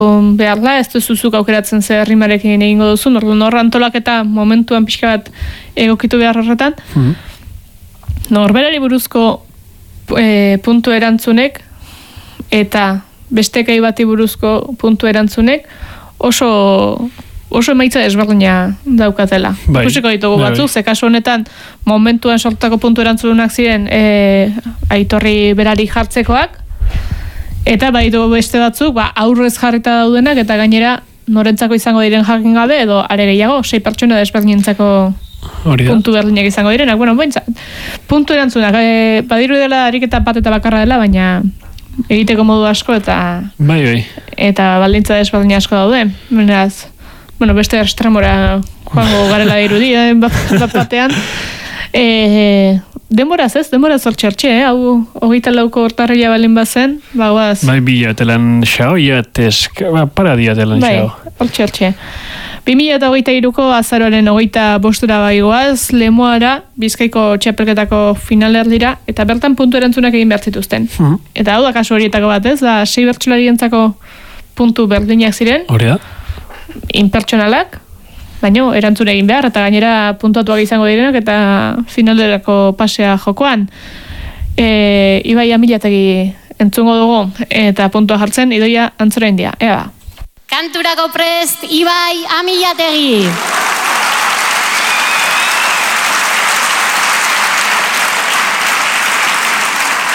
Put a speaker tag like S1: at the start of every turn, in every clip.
S1: behar da, ez duzuzuk aukeratzen ze rimarekin egingo duzu, nor antolaketa momentuan pixka bat egokitu behar horretan. Norberari buruzko puntu erantzunek eta beste gai bati buruzko puntu erantzunek oso emaitza desberdina daukatela. Ikusiko ditugu batzuk, ze kasu honetan momentuan sortako puntu erantzunak ziren Aitorri berari jartzekoak, eta baditu beste batzuk aurrez jarrita daudenak, eta gainera norentzako izango diren jakin gabe, edo are gehiago, 6 pertsona desberdinentzako puntu berdinak izango direnak. Bueno, puntu erantzunak, badiru dela ariketa bat eta bakarra dela, baina egiteko modu asko eta eta baldintza desberdin asko daude. Beraz, beste estramora joango garela dirudi, bat batean. Denboraz hor txertxe, hau 24ko urtarrila balin bazen, guaz.
S2: Bilatelan xao, para diatelan xao.
S1: Hor txertxe. 2023ko azaroaren 25 baigoaz, Lemoara, Bizkaiko txapelketako finalerdira, eta bertan puntu erantzunak egin behar zituzten. Eta hau da kasu horietako bat ez, 6 bertsolarientzako puntu berdinak ziren.
S2: Hori da?
S1: Inpertsonalak, baina erantzun egin behar, eta gainera puntuatuak izango direnak, eta finalerako pasea jokoan. Ibai Amilategi entzungo dugu, eta puntua jartzen, Idoia Antzora India. Eba.
S3: Kanturako prest, Ibai Amilategi.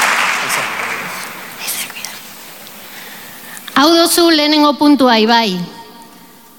S3: Hau dozu lehenengo puntua, Ibai.